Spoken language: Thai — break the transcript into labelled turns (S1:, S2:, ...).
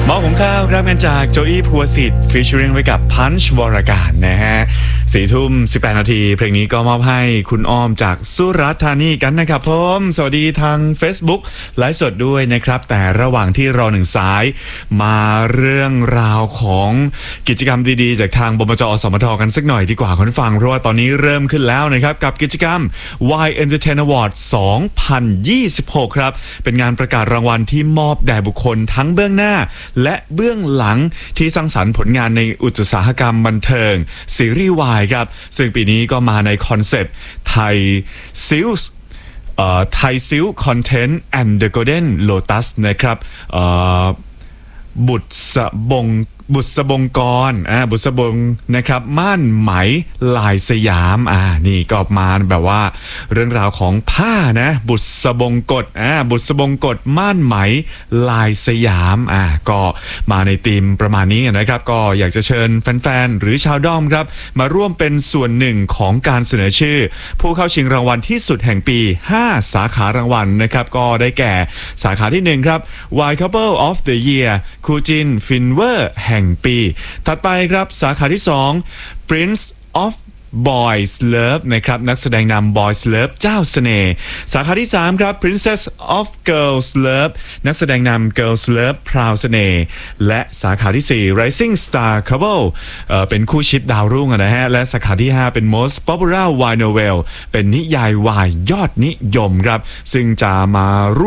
S1: หม้อหุงข้าวรับงานจากโจอี้ภูวสิทธิ์ฟีเจอริงไว้กับพันช์วรการนะฮะ4:18 นาทีเพลงนี้ก็มอบให้คุณอ้อมจากสุราษฎร์ธานีกันนะครับผมสวัสดีทาง Facebook ไลฟ์สดด้วยนะครับแต่ระหว่างที่รอหนึ่งสายมาเรื่องราวของกิจกรรมดีๆจากทางบมจ.สมทกันสักหน่อยดีกว่าคุณฟังเพราะว่าตอนนี้เริ่มขึ้นแล้วนะครับกับกิจกรรม Y Entertain Award 2026 ครับเป็นงานประกาศรางวัลที่มอบแด่บุคคลทั้งเบื้องหน้าและเบื้องหลังที่สร้างสรรค์ผลงานในอุตสาหกรรมบันเทิงซีรีส์วายครับซึ่งปีนี้ก็มาในคอนเซปต์ไทยซิลคอนเทนต์แอนด์เดอะโกลเด้นโลตัสนะครับบุษบงกรบุษบงนะครับม่านไหมลายสยามนี่ก็มาแบบว่าเรื่องราวของผ้านะบุษบงกฎบุษบงกฎม่านไหมลายสยามก็มาในธีมประมาณนี้นะครับก็อยากจะเชิญแฟนๆหรือชาวด้อมครับมาร่วมเป็นส่วนหนึ่งของการเสนอชื่อผู้เข้าชิงรางวัลที่สุดแห่งปี5สาขารางวัลนะครับก็ได้แก่สาขาที่1ครับ Y Couple of the Year คู่จินฟินเวอร์แห่งปีถัดไปครับสาขาที่2 Prince of Boys Love นะครับนักแสดงนำ Boys Love เจ้าเสน่ห์สาขาที่3ครับ Princess of Girls Love นักแสดงนำ Girls Love พราวเสน่ห์และสาขาที่4 Rising Star Couple เป็นคู่ชิปดาวรุ่งนะฮะและสาขาที่5เป็น Most Popular Y Novel เป็นนิยายวายยอดนิยมครับซึ่งจะมาร่วม